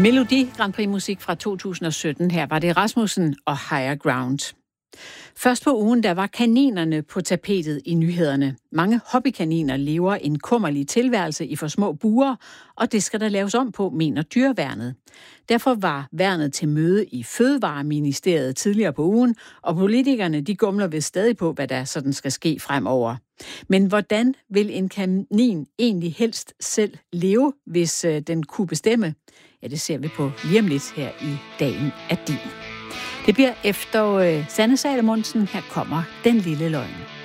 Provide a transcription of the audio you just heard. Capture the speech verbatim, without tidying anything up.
Melodi Grand Prix musik fra to tusind og sytten. Her var det Rasmussen og Higher Ground. Først på ugen, der var kaninerne på tapetet i nyhederne. Mange hobbykaniner lever en kummerlig tilværelse i for små buer, og det skal der laves om på, mener dyreværnet. Derfor var værnet til møde i Fødevareministeriet tidligere på ugen, og politikerne de gumler ved stadig på, hvad der sådan skal ske fremover. Men hvordan vil en kanin egentlig helst selv leve, hvis øh, den kunne bestemme? Ja, det ser vi på lige om lidt her i Dagen er din. Det bliver efter øh, Sanne Salomonsen. Her kommer Den Lille Løgn.